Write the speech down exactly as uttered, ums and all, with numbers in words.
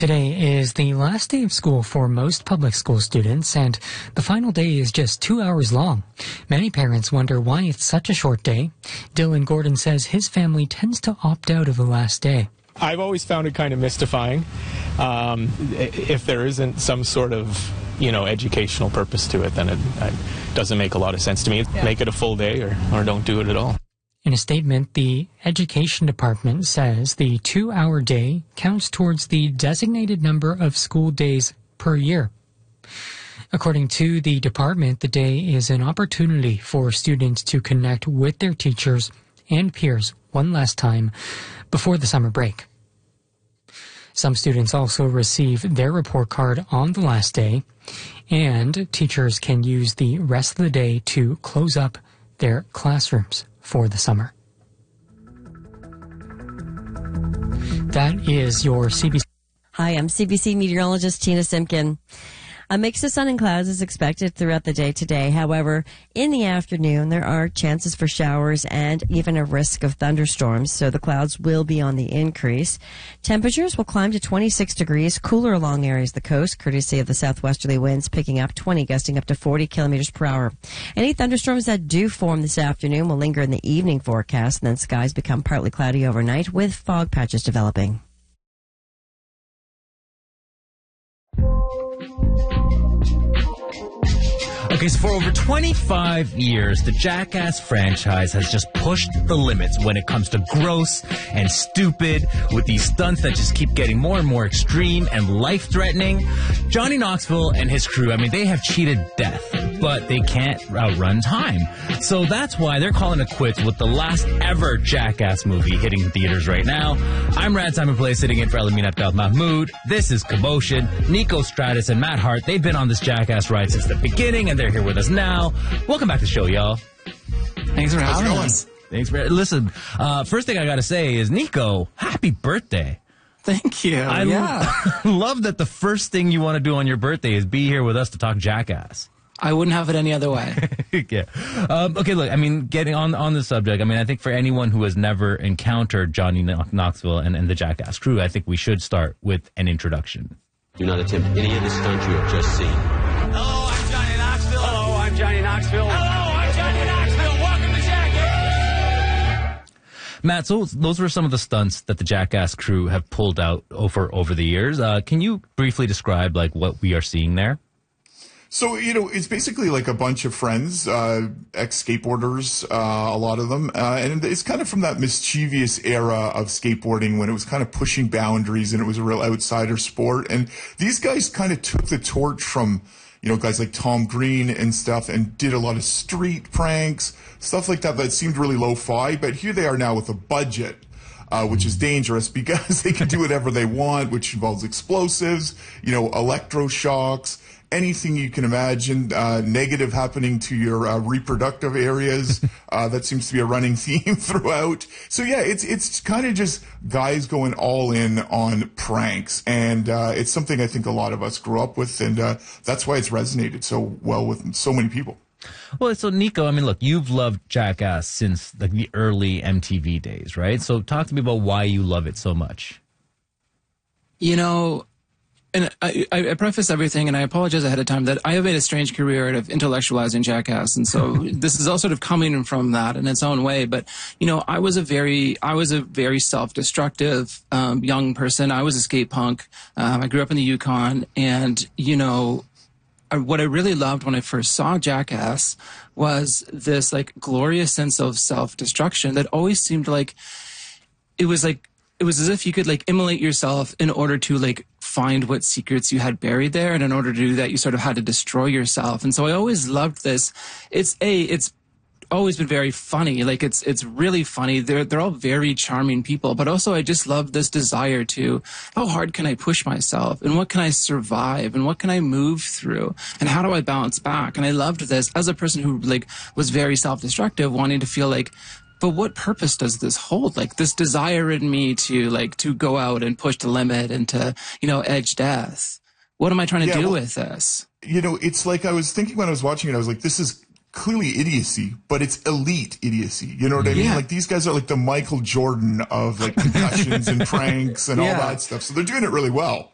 Today is the last day of school for most public school students, and the final day is just two hours long. Many parents wonder why it's such a short day. Dylan Gordon says his family tends to opt out of the last day. I've always found it kind of mystifying um, if there isn't some sort of, you know, educational purpose to it, then it, it doesn't make a lot of sense to me. Yeah. Make it a full day or, or don't do it at all. In a statement, the Education Department says the two-hour day counts towards the designated number of school days per year. According to the department, the day is an opportunity for students to connect with their teachers and peers one last time before the summer break. Some students also receive their report card on the last day, and teachers can use the rest of the day to close up their classrooms for the summer. That is your C B C. Hi, I'm C B C meteorologist Tina Simpkin. A mix of sun and clouds is expected throughout the day today. However, in the afternoon, there are chances for showers and even a risk of thunderstorms, so the clouds will be on the increase. Temperatures will climb to twenty-six degrees, cooler along areas of the coast, courtesy of the southwesterly winds picking up twenty, gusting up to forty kilometers per hour. Any thunderstorms that do form this afternoon will linger in the evening forecast, and then skies become partly cloudy overnight with fog patches developing. Okay, so for over twenty-five years, the Jackass franchise has just pushed the limits when it comes to gross and stupid, with these stunts that just keep getting more and more extreme and life-threatening. Johnny Knoxville and his crew, I mean, they have cheated death, but they can't outrun time. So that's why they're calling it quits with the last ever Jackass movie hitting theaters right now. I'm Rad Simon Play, sitting in for Elaminat Gal Mahmood. This is Commotion. Nico Stratus and Matt Hart, they've been on this Jackass ride since the beginning, and they're here with us now. Welcome back to the show, y'all. Thanks for having us. Thanks for listen. Uh, first thing I got to say is, Nico, happy birthday. Thank you. I yeah. lo- love that the first thing you want to do on your birthday is be here with us to talk Jackass. I wouldn't have it any other way. yeah. Um, okay, look, I mean, getting on on the subject, I mean, I think for anyone who has never encountered Johnny Knoxville and, and the Jackass crew, I think we should start with an introduction. Do not attempt any of the stunts you have just seen. Hello, I'm Johnny Knoxville. Hello, I'm Johnny Knoxville. Hello, I'm Johnny Knoxville. Welcome to Jackass. Matt, so those were some of the stunts that the Jackass crew have pulled out over over the years. Uh, can you briefly describe like what we are seeing there? So, you know, it's basically like a bunch of friends, uh, ex-skateboarders, uh, a lot of them. Uh, and it's kind of from that mischievous era of skateboarding when it was kind of pushing boundaries and it was a real outsider sport. And these guys kind of took the torch from, you know, guys like Tom Green and stuff and did a lot of street pranks, stuff like that that seemed really lo-fi. But here they are now with a budget. Uh, which is dangerous because they can do whatever they want, which involves explosives, you know, electroshocks, anything you can imagine, uh, negative happening to your uh, reproductive areas. Uh, that seems to be a running theme throughout. So yeah, it's it's kind of just guys going all in on pranks, and uh, it's something I think a lot of us grew up with, and uh, that's why it's resonated so well with so many people. Well, so Nico, I mean, look, you've loved Jackass since like the early M T V days, right? So talk to me about why you love it so much. You know, and I, I preface everything, and I apologize ahead of time, that I have made a strange career out of intellectualizing Jackass, and so this is all sort of coming from that in its own way. But you know, I was a very, I was a very self-destructive um, young person. I was a skate punk. Um, I grew up in the Yukon, and you know, what I really loved when I first saw Jackass was this like glorious sense of self-destruction that always seemed like it was like it was as if you could like immolate yourself in order to like find what secrets you had buried there, and in order to do that you sort of had to destroy yourself. And so I always loved this. It's a it's always been very funny. Like it's it's really funny. They're they're all very charming people, but also I just love this desire to how hard can I push myself, and what can I survive, and what can I move through, and how do I bounce back? And I loved this as a person who like was very self-destructive, wanting to feel like, but what purpose does this hold? Like this desire in me to like to go out and push the limit and to, you know, edge death. What am I trying to yeah, do well, with this? You know, it's like I was thinking when I was watching it, I was like, this is clearly idiocy, but it's elite idiocy. You know what I mean? Yeah. Like these guys are like the Michael Jordan of like concussions and pranks and yeah. all that stuff. So they're doing it really well.